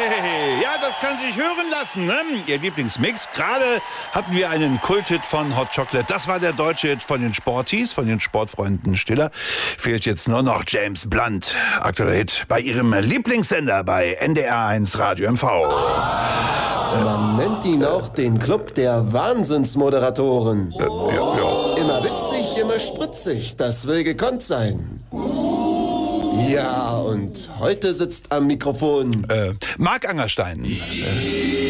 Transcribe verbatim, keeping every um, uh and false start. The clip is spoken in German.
Hey, ja, das kann sich hören lassen, ne? Ihr Lieblingsmix. Gerade hatten wir einen Kulthit von Hot Chocolate. Das war der deutsche Hit von den Sporties, von den Sportfreunden Stiller. Fehlt jetzt nur noch James Blunt. Aktueller Hit bei ihrem Lieblingssender bei N D R eins Radio M V. Man nennt ihn auch den Club der Wahnsinnsmoderatoren. Äh, ja, ja. Immer witzig, immer spritzig, das will gekonnt sein. Ja, und heute sitzt am Mikrofon Äh, Marc Angerstein. Äh,